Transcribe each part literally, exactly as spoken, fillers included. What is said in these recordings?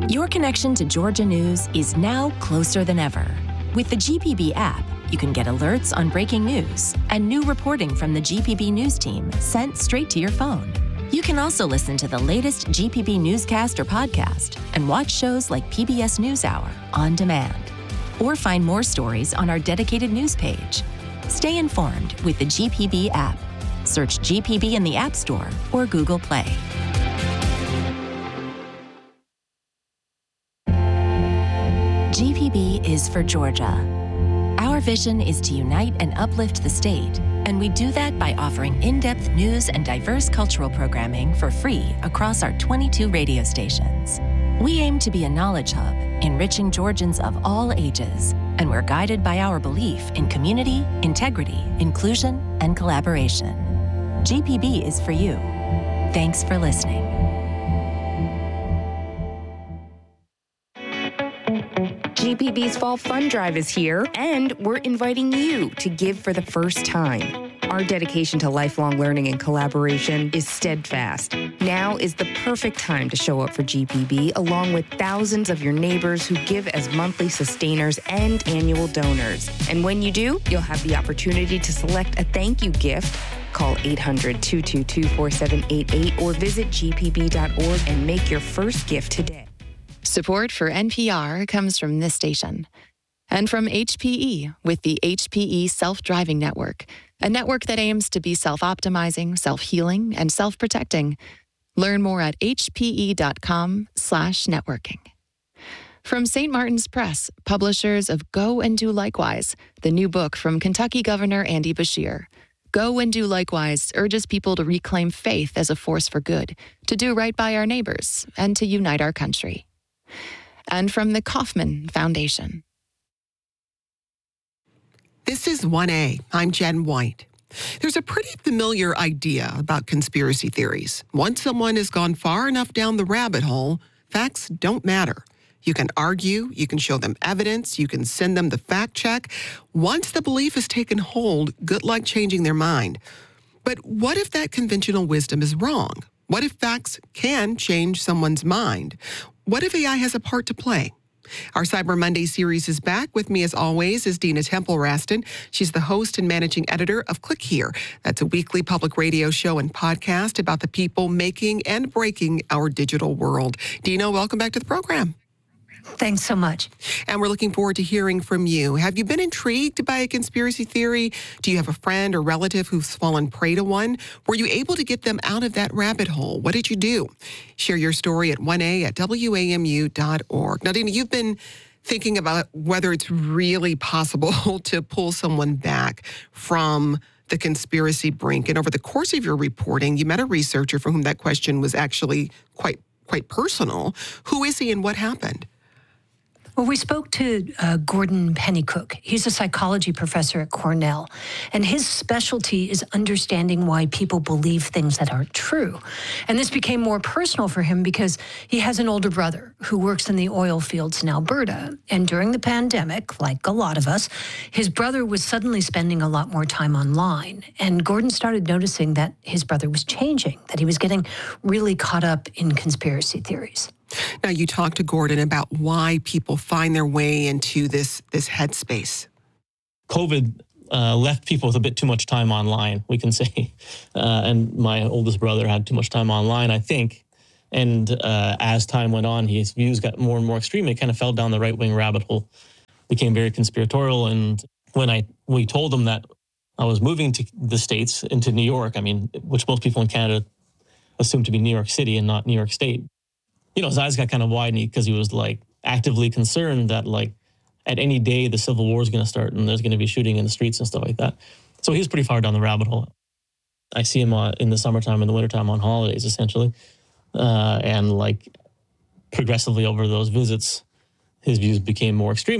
Your connection to Georgia News is now closer than ever. With the G P B app, you can get alerts on breaking news and new reporting from the G P B News team sent straight to your phone. You can also listen to the latest G P B newscast or podcast and watch shows like P B S NewsHour on demand. Or find more stories on our dedicated news page. Stay informed with the G P B app. Search G P B in the App Store or Google Play. G P B is for Georgia. Our vision is to unite and uplift the state, and we do that by offering in-depth news and diverse cultural programming for free across our twenty-two radio stations. We aim to be a knowledge hub, enriching Georgians of all ages, and we're guided by our belief in community, integrity, inclusion, and collaboration. G P B is for you. Thanks for listening. G P B's Fall Fund Drive is here, and we're inviting you to give for the first time. Our dedication to lifelong learning and collaboration is steadfast. Now is the perfect time to show up for G P B, along with thousands of your neighbors who give as monthly sustainers and annual donors. And when you do, you'll have the opportunity to select a thank you gift. Call eight hundred, two two two, four seven eight eight or visit g p b dot org and make your first gift today. Support for N P R comes from this station and from H P E with the H P E Self-Driving Network, a network that aims to be self-optimizing, self-healing, and self-protecting. Learn more at hpe.com slash networking. From Saint Martin's Press, publishers of Go and Do Likewise, the new book from Kentucky Governor Andy Beshear. Go and Do Likewise urges people to reclaim faith as a force for good, to do right by our neighbors, and to unite our country. And from the Kauffman Foundation. This is one A. I'm Jen White. There's a pretty familiar idea about conspiracy theories. Once someone has gone far enough down the rabbit hole, facts don't matter. You can argue, you can show them evidence, you can send them the fact check. Once the belief has taken hold, good luck changing their mind. But what if that conventional wisdom is wrong? What if facts can change someone's mind? What if A I has a part to play? Our Cyber Monday series is back. With me, as always, is Dina Temple-Raston. She's the host and managing editor of Click Here. That's a weekly public radio show and podcast about the people making and breaking our digital world. Dina, welcome back to the program. Thanks so much. And we're looking forward to hearing from you. Have you been intrigued by a conspiracy theory? Do you have a friend or relative who's fallen prey to one? Were you able to get them out of that rabbit hole? What did you do? Share your story at one a at w a m u dot org. Now, Dina, you've been thinking about whether it's really possible to pull someone back from the conspiracy brink. And over the course of your reporting, you met a researcher for whom that question was actually quite, quite personal. Who is he and what happened? Well, we spoke to uh, Gordon Pennycook. He's a psychology professor at Cornell, and his specialty is understanding why people believe things that aren't true. And this became more personal for him because he has an older brother who works in the oil fields in Alberta. And during the pandemic, like a lot of us, his brother was suddenly spending a lot more time online. And Gordon started noticing that his brother was changing, that he was getting really caught up in conspiracy theories. Now, you talked to Gordon about why people find their way into this this headspace. COVID uh, left people with a bit too much time online, we can say. Uh, and my oldest brother had too much time online, I think. And uh, as time went on, his views got more and more extreme. It kind of fell down the right-wing rabbit hole, became very conspiratorial. And when I we told him that I was moving to the States, into New York, I mean, which most people in Canada assume to be New York City and not New York State, you know, his eyes got kind of wide because he was like actively concerned that like at any day the Civil War is going to start and there's going to be shooting in the streets and stuff like that. So he was pretty far down the rabbit hole. I see him uh, in the summertime and the wintertime on holidays, essentially. Uh, and like progressively over those visits, his views became more extreme.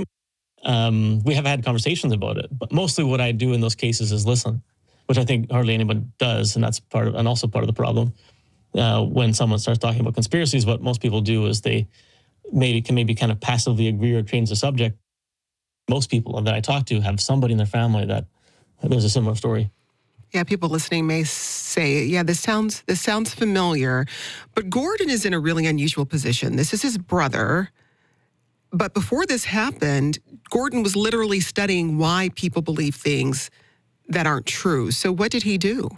Um, we have had conversations about it, but mostly what I do in those cases is listen, which I think hardly anyone does. And that's part of, and also part of the problem. Uh, when someone starts talking about conspiracies, what most people do is they maybe can maybe kind of passively agree or change the subject. Most people that I talk to have somebody in their family that there's a similar story. Yeah, people listening may say, yeah, this sounds this sounds familiar. But Gordon is in a really unusual position. This is his brother. But before this happened, Gordon was literally studying why people believe things that aren't true. So what did he do?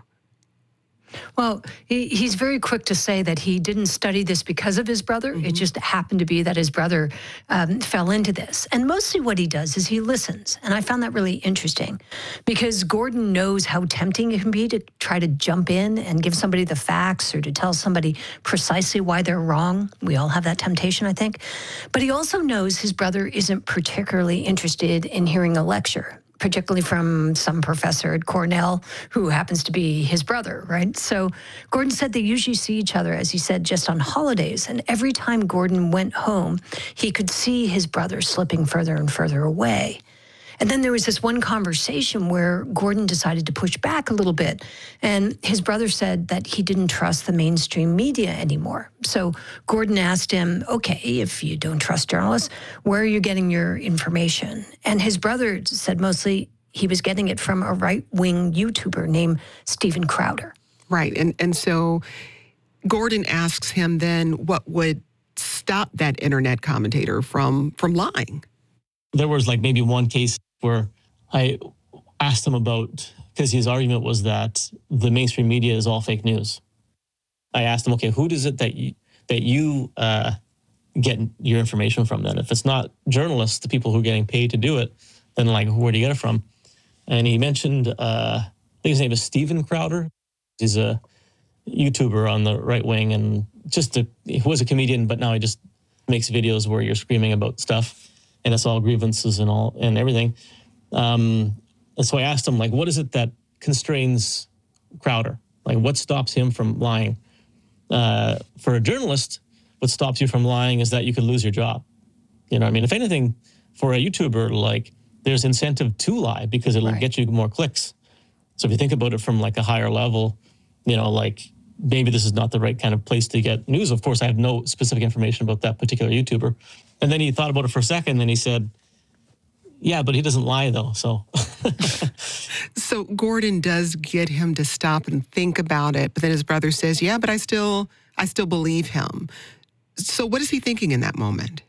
Well, he, he's very quick to say that he didn't study this because of his brother. Mm-hmm. It just happened to be that his brother um, fell into this. And mostly what he does is he listens. And I found that really interesting because Gordon knows how tempting it can be to try to jump in and give somebody the facts or to tell somebody precisely why they're wrong. We all have that temptation, I think. But he also knows his brother isn't particularly interested in hearing a lecture, particularly from some professor at Cornell who happens to be his brother, right? So Gordon said they usually see each other, as he said, just on holidays. And every time Gordon went home, he could see his brother slipping further and further away. And then there was this one conversation where Gordon decided to push back a little bit. And his brother said that he didn't trust the mainstream media anymore. So Gordon asked him, okay, if you don't trust journalists, where are you getting your information? And his brother said mostly he was getting it from a right-wing YouTuber named Steven Crowder. Right. And, and so Gordon asks him then what would stop that internet commentator from, from lying. There was like maybe one case where I asked him about, because his argument was that the mainstream media is all fake news. I asked him, okay, who is it that you, that you uh, get your information from then? If it's not journalists, the people who are getting paid to do it, then like, where do you get it from? And he mentioned, uh, I think his name is Steven Crowder. He's a YouTuber on the right wing and just a, he was a comedian, but now he just makes videos where you're screaming about stuff. And it's all grievances and all and everything. Um, and so I asked him, like, what is it that constrains Crowder? Like, what stops him from lying? Uh, for a journalist, what stops you from lying is that you could lose your job. You know what I mean? If anything, for a YouTuber, like, there's incentive to lie because it'll right. get you more clicks. So if you think about it from, like, a higher level, you know, like, maybe this is not the right kind of place to get news. Of course, I have no specific information about that particular YouTuber. And then he thought about it for a second, and he said, yeah, but he doesn't lie, though, so. So Gordon does get him to stop and think about it, but then his brother says, yeah, but I still, I still believe him. So what is he thinking in that moment?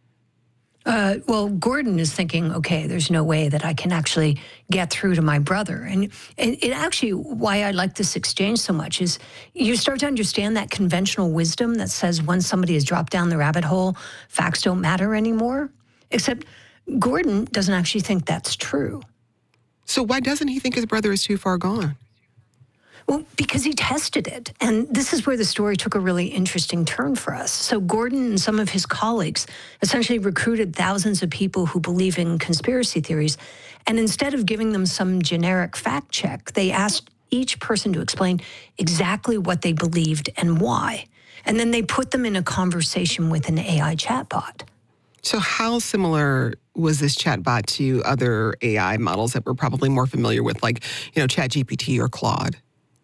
Uh, well, Gordon is thinking, okay, there's no way that I can actually get through to my brother. And it, it actually, why I like this exchange so much is you start to understand that conventional wisdom that says once somebody has dropped down the rabbit hole, facts don't matter anymore. Except Gordon doesn't actually think that's true. So why doesn't he think his brother is too far gone? Well, because he tested it. And this is where the story took a really interesting turn for us. So Gordon and some of his colleagues essentially recruited thousands of people who believe in conspiracy theories. And instead of giving them some generic fact check, they asked each person to explain exactly what they believed and why. And then they put them in a conversation with an A I chatbot. So how similar was this chatbot to other A I models that we're probably more familiar with, like, you know, ChatGPT or Claude?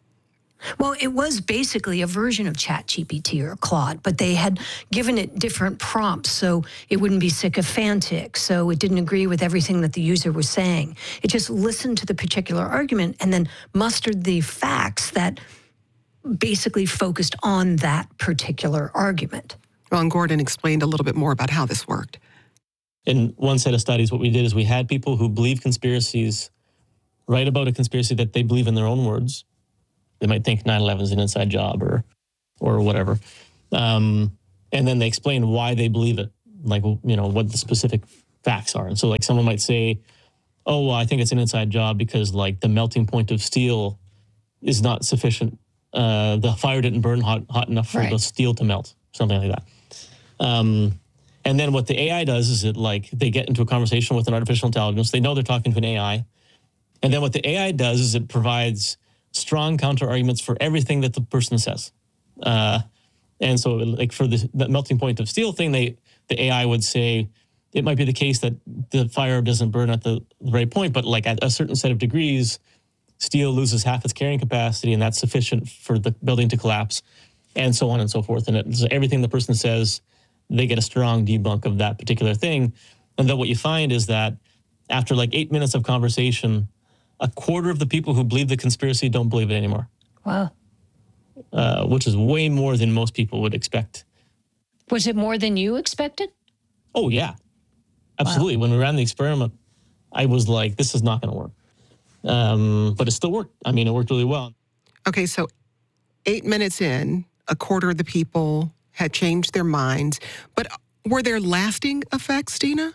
Well, it was basically a version of ChatGPT or Claude, but they had given it different prompts so it wouldn't be sycophantic, so it didn't agree with everything that the user was saying. It just listened to the particular argument and then mustered the facts that basically focused on that particular argument. Well, and Gordon explained a little bit more about how this worked. In one set of studies, what we did is we had people who believe conspiracies write about a conspiracy that they believe in their own words. They might think nine eleven is an inside job or or whatever. Um, and then they explain why they believe it, like, you know, what the specific facts are. And so, like, someone might say, oh, well, I think it's an inside job because, like, the melting point of steel is not sufficient. Uh, the fire didn't burn hot, hot enough for right. the steel to melt, something like that. Um, and then what the A I does is it, like, they get into a conversation with an artificial intelligence. They know they're talking to an A I. And then what the A I does is it provides strong counter arguments for everything that the person says. Uh, and so, like, for the, the melting point of steel thing, they the A I would say it might be the case that the fire doesn't burn at the right point, but, like, at a certain set of degrees, steel loses half its carrying capacity, and that's sufficient for the building to collapse, and so on and so forth. And it, so everything the person says, they get a strong debunk of that particular thing. And then what you find is that after, like, eight minutes of conversation, a quarter of the people who believe the conspiracy don't believe it anymore. Wow. Uh, which is way more than most people would expect. Was it more than you expected? Oh, yeah. Absolutely. Wow. When we ran the experiment, I was like, this is not going to work. Um, but it still worked. I mean, it worked really well. Okay, so eight minutes in, a quarter of the people had changed their minds. But were there lasting effects, Dina?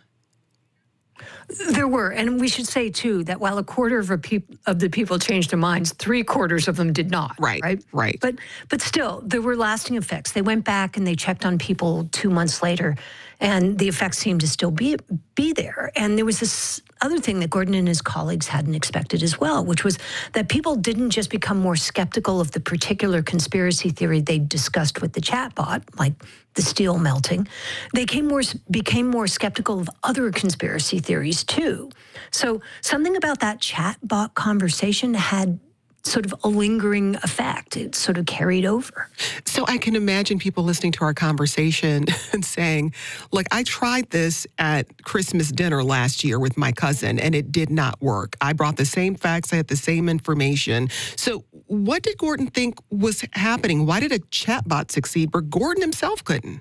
There were. And we should say, too, that while a quarter of, a peop- of the people changed their minds, three quarters of them did not. Right, right, right. But, but still, there were lasting effects. They went back and they checked on people two months later, and the effects seemed to still be, be there. And there was this other thing that Gordon and his colleagues hadn't expected as well, which was that people didn't just become more skeptical of the particular conspiracy theory they discussed with the chatbot, like the steel melting. They came more, became more skeptical of other conspiracy theories, too. So something about that chatbot conversation had sort of a lingering effect. It sort of carried over. So I can imagine people listening to our conversation and saying, look, I tried this at Christmas dinner last year with my cousin, and it did not work. I brought the same facts. I had the same information. So what did Gordon think was happening? Why did a chatbot succeed where Gordon himself couldn't?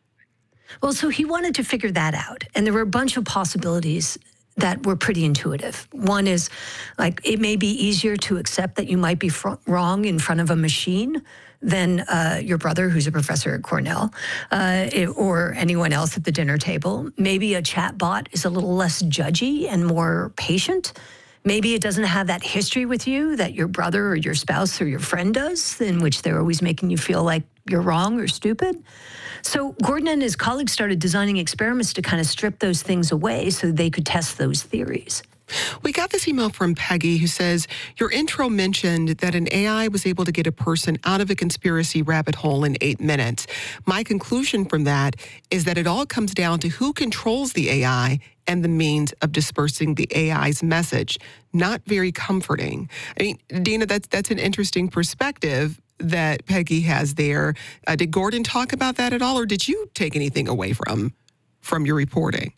Well, so he wanted to figure that out. And there were a bunch of possibilities that were pretty intuitive. One is, like, it may be easier to accept that you might be fr- wrong in front of a machine than uh, your brother, who's a professor at Cornell, uh, it, or anyone else at the dinner table. Maybe a chat bot is a little less judgy and more patient. Maybe it doesn't have that history with you that your brother or your spouse or your friend does, in which they're always making you feel like you're wrong or stupid. So Gordon and his colleagues started designing experiments to kind of strip those things away so they could test those theories. We got this email from Peggy who says, your intro mentioned that an A I was able to get a person out of a conspiracy rabbit hole in eight minutes. My conclusion from that is that it all comes down to who controls the A I and the means of dispersing the A I's message. Not very comforting. I mean, Dina, that's, that's an interesting perspective that Peggy has there. Uh, did Gordon talk about that at all, or did you take anything away from, from your reporting?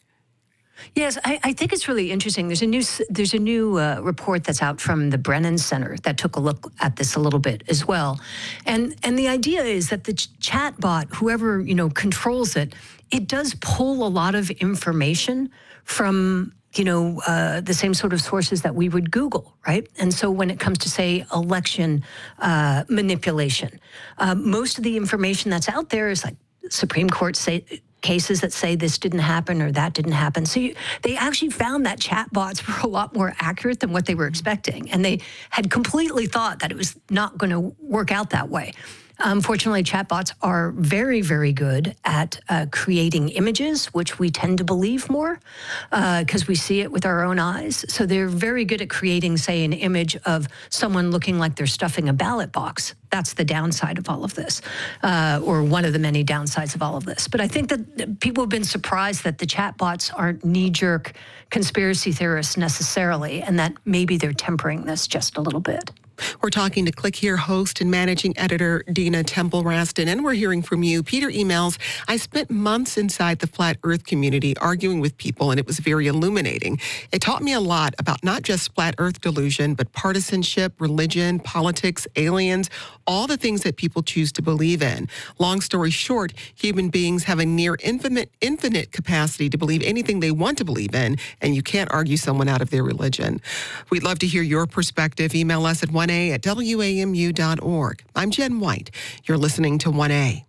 Yes, I, I think it's really interesting. There's a new there's a new uh, report that's out from the Brennan Center that took a look at this a little bit as well, and and the idea is that the ch- chatbot, whoever you know controls it, it does pull a lot of information from you know uh, the same sort of sources that we would Google, right? And so when it comes to say election uh, manipulation, uh, most of the information that's out there is like Supreme Court say. cases that say this didn't happen or that didn't happen. So you, they actually found that chatbots were a lot more accurate than what they were expecting. And they had completely thought that it was not going to work out that way. Unfortunately, chatbots are very, very good at uh, creating images, which we tend to believe more because uh, we see it with our own eyes. So they're very good at creating, say, an image of someone looking like they're stuffing a ballot box. That's the downside of all of this, uh, or one of the many downsides of all of this. But I think that people have been surprised that the chatbots aren't knee-jerk conspiracy theorists necessarily, and that maybe they're tempering this just a little bit. We're talking to Click Here host and managing editor Dina Temple-Raston, and we're hearing from you. Peter emails, I spent months inside the flat earth community arguing with people, and it was very illuminating. It taught me a lot about not just flat earth delusion, but partisanship, religion, politics, aliens, all the things that people choose to believe in. Long story short, human beings have a near infinite, infinite capacity to believe anything they want to believe in, and you can't argue someone out of their religion. We'd love to hear your perspective. Email us at one A at W A M U dot org. I'm Jen White. You're listening to one A.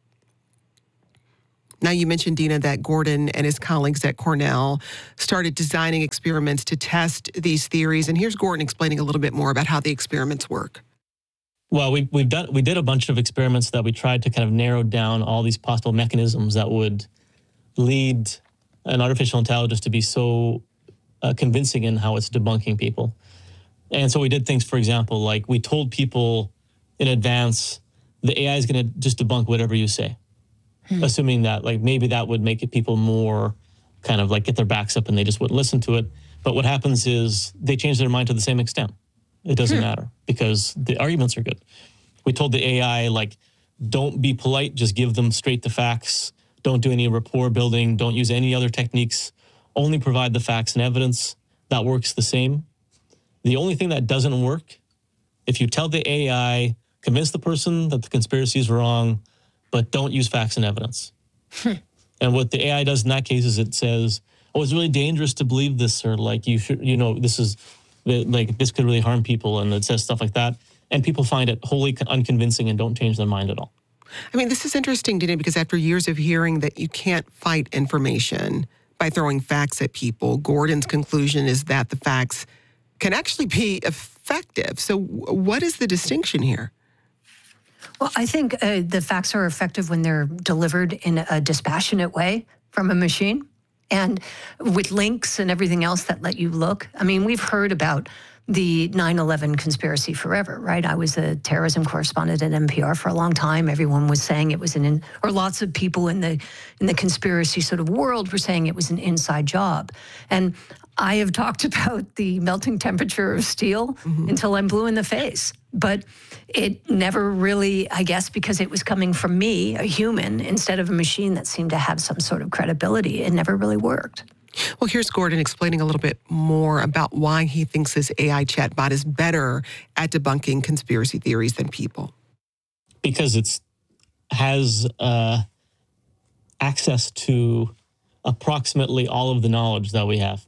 Now, you mentioned, Dina, that Gordon and his colleagues at Cornell started designing experiments to test these theories. And here's Gordon explaining a little bit more about how the experiments work. Well, we, we've done, we did a bunch of experiments that we tried to kind of narrow down all these possible mechanisms that would lead an artificial intelligence to be so uh, convincing in how it's debunking people. And so we did things, for example, like we told people in advance, the A I is going to just debunk whatever you say, hmm. assuming that like maybe that would make it people more kind of like get their backs up and they just wouldn't listen to it. But what happens is they change their mind to the same extent. It doesn't hmm. matter because the arguments are good. We told the A I, like, don't be polite, just give them straight the facts. Don't do any rapport building. Don't use any other techniques. Only provide the facts and evidence. That works the same. The only thing that doesn't work, if you tell the A I, convince the person that the conspiracy is wrong, but don't use facts and evidence. And what the A I does in that case is it says, oh, it's really dangerous to believe this, or like you should, you know, this is like this could really harm people, and it says stuff like that. And people find it wholly unconvincing and don't change their mind at all. I mean, this is interesting, Dina, because after years of hearing that you can't fight information by throwing facts at people, Gordon's conclusion is that the facts can actually be effective. So what is the distinction here? Well, I think uh, the facts are effective when they're delivered in a dispassionate way from a machine and with links and everything else that let you look. I mean, we've heard about the nine eleven conspiracy forever, right? I was a terrorism correspondent at N P R for a long time. Everyone was saying it was an, in, or lots of people in the in the conspiracy sort of world were saying it was an inside job. And I have talked about the melting temperature of steel mm-hmm. until I'm blue in the face. But it never really, I guess, because it was coming from me, a human, instead of a machine that seemed to have some sort of credibility, it never really worked. Well, here's Gordon explaining a little bit more about why he thinks his A I chatbot is better at debunking conspiracy theories than people. Because it's has uh, access to approximately all of the knowledge that we have.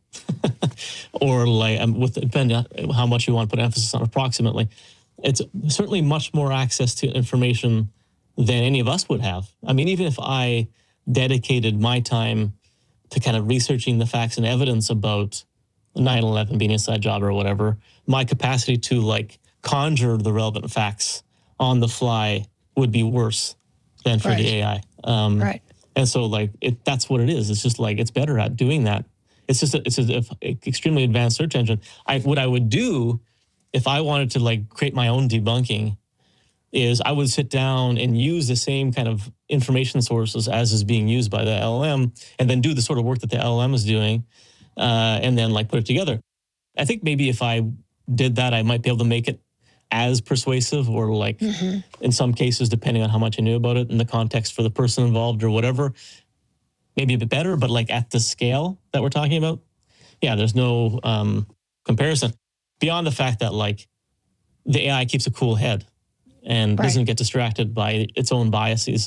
Or like, um, with depending on how much you want to put emphasis on approximately. It's certainly much more access to information than any of us would have. I mean, even if I dedicated my time to kind of researching the facts and evidence about nine eleven being an inside job or whatever, my capacity to like conjure the relevant facts on the fly would be worse than for right. the A I. Um, right. And so like it, that's what it is. It's just like it's better at doing that. It's just a, it's an extremely advanced search engine. I, what I would do if I wanted to like create my own debunking is I would sit down and use the same kind of information sources as is being used by the L L M, and then do the sort of work that the L L M is doing, uh, and then like put it together. I think maybe if I did that, I might be able to make it as persuasive, or like mm-hmm. in some cases, depending on how much I knew about it and the context for the person involved or whatever, maybe a bit better. But like at the scale that we're talking about, yeah, there's no um, comparison beyond the fact that like the A I keeps a cool head and right. doesn't get distracted by its own biases.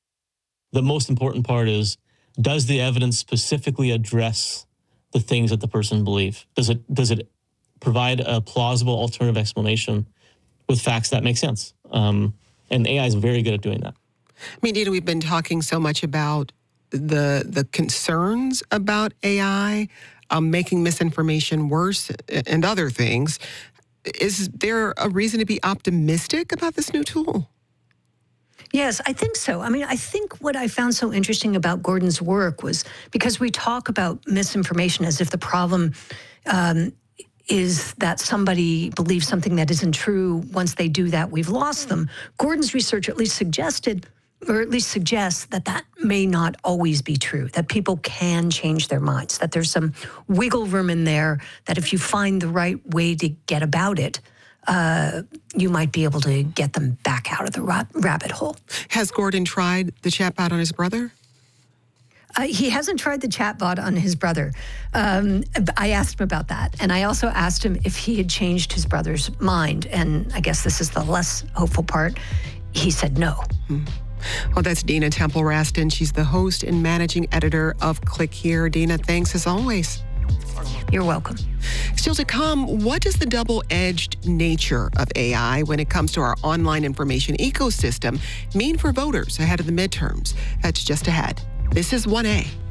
The most important part is, does the evidence specifically address the things that the person believes? Does it does it provide a plausible alternative explanation with facts that make sense? Um, and A I is very good at doing that. I mean, Dina, we've been talking so much about the the concerns about A I, um, making misinformation worse and other things. Is there a reason to be optimistic about this new tool? Yes, I think so. I mean, I think what I found so interesting about Gordon's work was because we talk about misinformation as if the problem um, is that somebody believes something that isn't true. Once they do that, we've lost them. Gordon's research at least suggested, or at least suggests, that that may not always be true, that people can change their minds, that there's some wiggle room in there, that if you find the right way to get about it, uh, you might be able to get them back out of the ra- rabbit hole. Has Gordon tried the chatbot on his brother? Uh, he hasn't tried the chatbot on his brother. Um, I asked him about that. And I also asked him if he had changed his brother's mind. And I guess this is the less hopeful part. He said no. Hmm. Well, that's Dina Temple-Raston. She's the host and managing editor of Click Here. Dina, thanks as always. You're welcome. Still to come, what does the double-edged nature of A I when it comes to our online information ecosystem mean for voters ahead of the midterms? That's just ahead. This is one A.